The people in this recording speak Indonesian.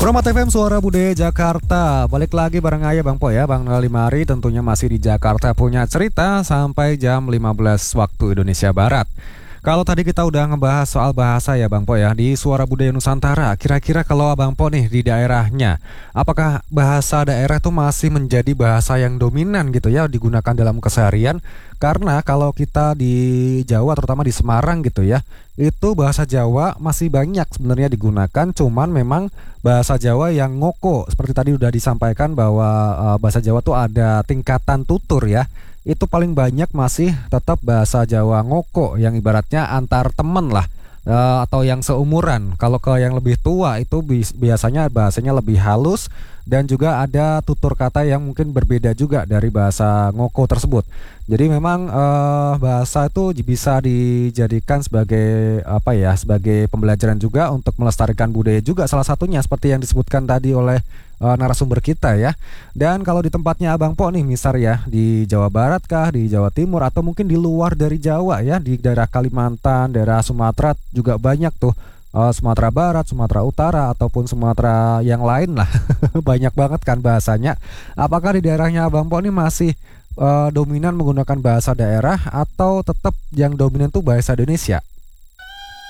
Promat FM Suara Budaya Jakarta. Balik lagi bareng Ayah Bang Po ya, Bang Noel Limari tentunya masih di Jakarta punya cerita sampai jam 15 waktu Indonesia Barat. Kalau tadi kita udah ngebahas soal bahasa ya Bang Po ya, di Suara Budaya Nusantara. Kira-kira kalau Bang Po nih di daerahnya, apakah bahasa daerah itu masih menjadi bahasa yang dominan gitu ya digunakan dalam keseharian? Karena kalau kita di Jawa, terutama di Semarang gitu ya, itu bahasa Jawa masih banyak sebenarnya digunakan, cuman memang bahasa Jawa yang ngoko. Seperti tadi udah disampaikan bahwa bahasa Jawa tuh ada tingkatan tutur ya. Itu paling banyak masih tetap bahasa Jawa ngoko yang ibaratnya antar temen lah, atau yang seumuran. Kalau ke yang lebih tua itu biasanya bahasanya lebih halus dan juga ada tutur kata yang mungkin berbeda juga dari bahasa ngoko tersebut. Jadi memang bahasa itu bisa dijadikan sebagai apa ya, sebagai pembelajaran juga untuk melestarikan budaya juga, salah satunya seperti yang disebutkan tadi oleh narasumber kita ya. Dan kalau di tempatnya Abang Po nih, misal ya di Jawa Barat kah, di Jawa Timur, atau mungkin di luar dari Jawa ya, di daerah Kalimantan, daerah Sumatera juga banyak tuh, Sumatera Barat, Sumatera Utara, ataupun Sumatera yang lain lah. Banyak banget kan bahasanya. Apakah di daerahnya Abang Po nih masih dominan menggunakan bahasa daerah atau tetap yang dominan tuh bahasa Indonesia?